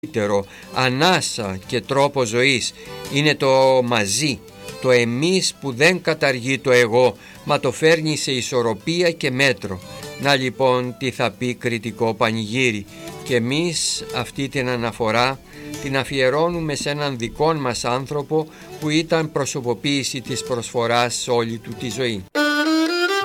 ανάσα και τρόπο ζωής. Είναι το μαζί, το εμείς που δεν καταργεί το εγώ, μα το φέρνει σε ισορροπία και μέτρο. Να λοιπόν τι θα πει κριτικό πανηγύρι. Και εμείς αυτή την αναφορά την αφιερώνουμε σε έναν δικό μας άνθρωπο που ήταν προσωποποίηση της προσφοράς σε όλη του τη ζωή.